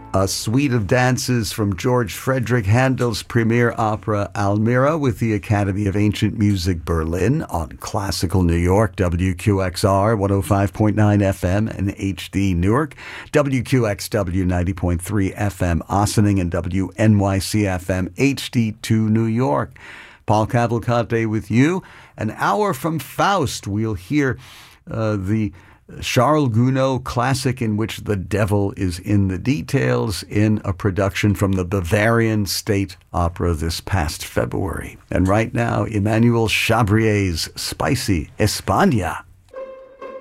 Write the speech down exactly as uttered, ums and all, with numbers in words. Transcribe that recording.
A suite of dances from George Frederick Handel's premier opera Almira with the Academy of Ancient Music Berlin on Classical New York, W Q X R one oh five point nine F M and H D Newark, W Q X W ninety point three F M Ossining, and W N Y C F M H D two New York. Paul Cavalcante with you. An hour from Faust, we'll hear uh, the Charles Gounod classic in which the devil is in the details in a production from the Bavarian State Opera this past February. And right now, Emmanuel Chabrier's Spicy España.